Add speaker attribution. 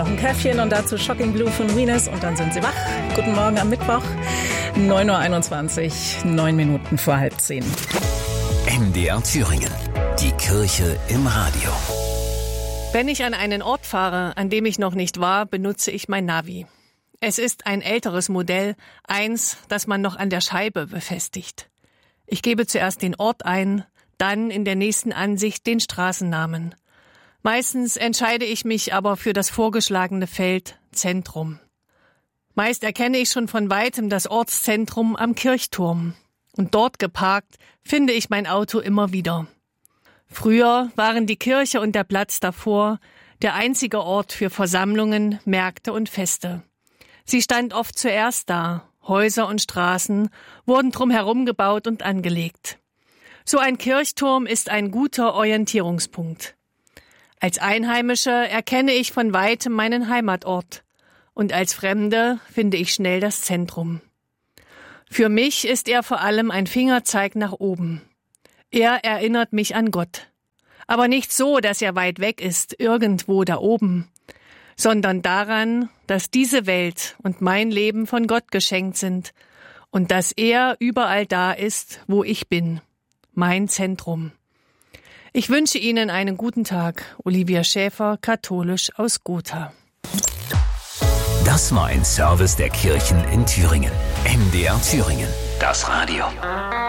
Speaker 1: Noch ein Käffchen und dazu Shocking Blue von Venus und dann sind Sie wach. Guten Morgen am Mittwoch, 9.21 Uhr, 9 Minuten vor 9:30.
Speaker 2: MDR Thüringen, die Kirche im Radio.
Speaker 3: Wenn ich an einen Ort fahre, an dem ich noch nicht war, benutze ich mein Navi. Es ist ein älteres Modell, eins, das man noch an der Scheibe befestigt. Ich gebe zuerst den Ort ein, dann in der nächsten Ansicht den Straßennamen. Meistens entscheide ich mich aber für das vorgeschlagene Feld Zentrum. Meist erkenne ich schon von weitem das Ortszentrum am Kirchturm. Und dort geparkt finde ich mein Auto immer wieder. Früher waren die Kirche und der Platz davor der einzige Ort für Versammlungen, Märkte und Feste. Sie stand oft zuerst da. Häuser und Straßen wurden drumherum gebaut und angelegt. So ein Kirchturm ist ein guter Orientierungspunkt. Als Einheimische erkenne ich von weitem meinen Heimatort und als Fremde finde ich schnell das Zentrum. Für mich ist er vor allem ein Fingerzeig nach oben. Er erinnert mich an Gott. Aber nicht so, dass er weit weg ist, irgendwo da oben, sondern daran, dass diese Welt und mein Leben von Gott geschenkt sind und dass er überall da ist, wo ich bin, mein Zentrum. Ich wünsche Ihnen einen guten Tag. Olivia Schäfer, katholisch aus Gotha.
Speaker 2: Das war ein Service der Kirchen in Thüringen. MDR Thüringen, das Radio.